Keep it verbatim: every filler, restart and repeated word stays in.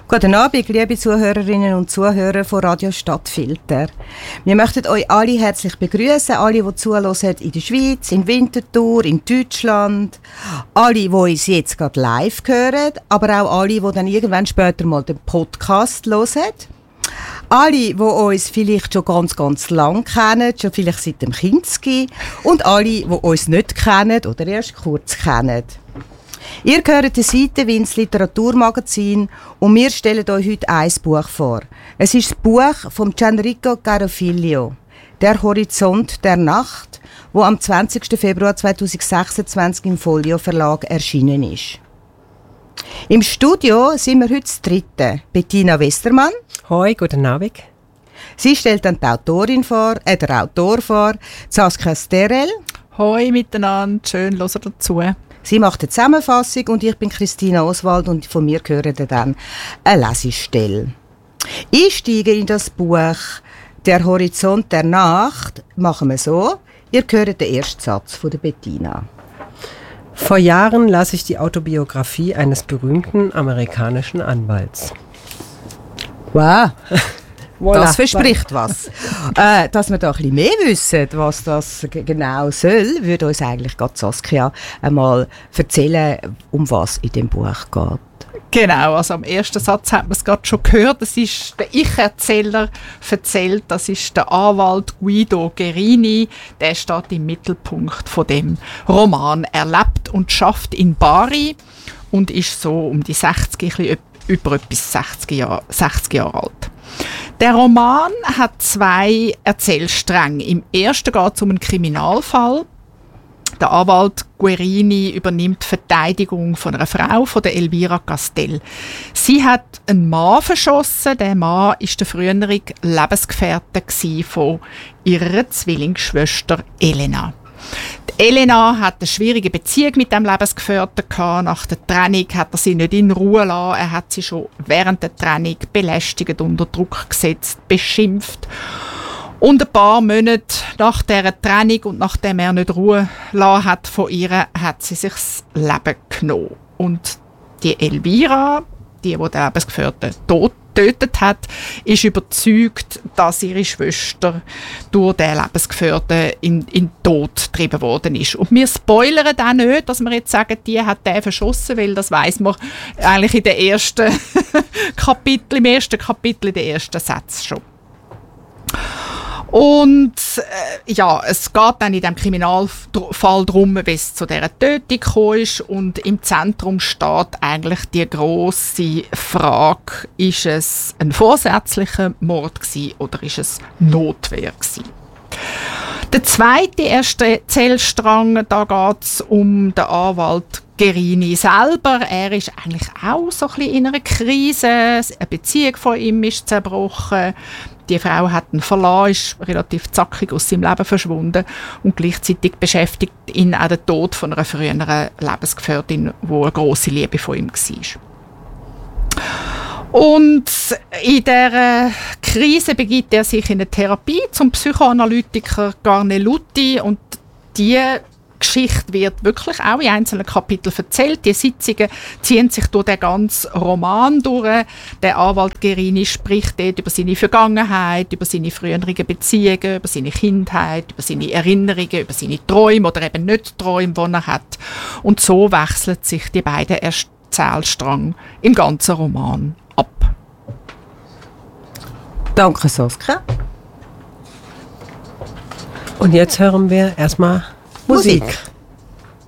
Guten Abend, liebe Zuhörerinnen und Zuhörer von Radio Stadtfilter. Wir möchten euch alle herzlich begrüßen, alle, die zuhören in der Schweiz, in Winterthur, in Deutschland, alle, die uns jetzt gerade live hören, aber auch alle, die dann irgendwann später mal den Podcast hören. Alle, die uns vielleicht schon ganz, ganz lang kennen, schon vielleicht seit dem Kinski, und alle, die uns nicht kennen oder erst kurz kennen. Ihr hört die Seitenwinds Literaturmagazin und wir stellen euch heute ein Buch vor. Es ist das Buch von Gianrico Carofiglio, «Der Horizont der Nacht», wo am zwanzigsten Februar zweitausendsechsundzwanzig im Folio Verlag erschienen ist. Im Studio sind wir heute das dritte. Bettina Westermann. Hoi, guten Abend. Sie stellt dann die Autorin vor, äh, der Autor vor, Saskia Sterel. Hoi miteinander, schön hören dazu. Sie macht eine Zusammenfassung und ich bin Christina Oswald und von mir hören dann eine Lesestelle. Einsteigen in das Buch «Der Horizont der Nacht» machen wir so. Ihr hört den ersten Satz von der Bettina. Vor Jahren las ich die Autobiografie eines berühmten amerikanischen Anwalts. Wow, das verspricht was. äh, dass wir da ein bisschen mehr wissen, was das g- genau soll, würde uns eigentlich gerade Saskia einmal erzählen, um was in dem Buch geht. Genau, also am ersten Satz hat man es gerade schon gehört. Das ist der Ich-Erzähler erzählt, das ist der Anwalt Guido Guerini. Der steht im Mittelpunkt von dem Roman. Er lebt und schafft in Bari und ist so um die sechzig, ein bisschen über etwas sechzig Jahre, sechzig Jahre alt. Der Roman hat zwei Erzählstränge. Im ersten geht es um einen Kriminalfall. Der Anwalt Guerini übernimmt die Verteidigung von einer Frau, von der Elvira Castell. Sie hat einen Mann verschossen. Der Mann war der frühere Lebensgefährte von ihrer Zwillingsschwester Elena. Die Elena hat eine schwierige Beziehung mit dem Lebensgefährten gehabt. Nach der Trennung hat er sie nicht in Ruhe gelassen. Er hat sie schon während der Trennung belästigt, unter Druck gesetzt, beschimpft. Und ein paar Monate nach dieser Trennung und nachdem er nicht Ruhe gelassen hat von ihr, hat sie sich das Leben genommen. Und die Elvira, die, die den Lebensgefährten tot getötet hat, ist überzeugt, dass ihre Schwester durch den Lebensgefährten in, in den Tod getrieben worden ist. Und wir spoilern auch nicht, dass wir jetzt sagen, die hat den verschossen, weil das weiss man eigentlich in den ersten Kapitel, im ersten Kapitel, in den ersten Sätzen schon. Und äh, ja, es geht dann in diesem Kriminalfall darum, wie es zu dieser Tötung gekommen ist. Und im Zentrum steht eigentlich die grosse Frage, ist es ein vorsätzlicher Mord gewesen oder ist es Notwehr gewesen? Der zweite erste Erzählstrang, da geht es um den Anwalt Guerini selber. Er ist eigentlich auch so ein bisschen in einer Krise. Eine Beziehung von ihm ist zerbrochen. Die Frau hat ihn verlassen, ist relativ zackig aus seinem Leben verschwunden und gleichzeitig beschäftigt ihn auch der Tod von einer früheren Lebensgefährtin, die eine grosse Liebe von ihm war. Und in dieser Krise begibt er sich in eine Therapie zum Psychoanalytiker Garneluti und die Geschichte wird wirklich auch in einzelnen Kapiteln erzählt. Die Sitzungen ziehen sich durch den ganzen Roman durch. Der Anwalt Guerini spricht dort über seine Vergangenheit, über seine früheren Beziehungen, über seine Kindheit, über seine Erinnerungen, über seine Träume oder eben nicht Träume, die er hat. Und so wechseln sich die beiden Erzählstränge im ganzen Roman ab. Danke, Saskia. Und jetzt hören wir erstmal Musik. Musik.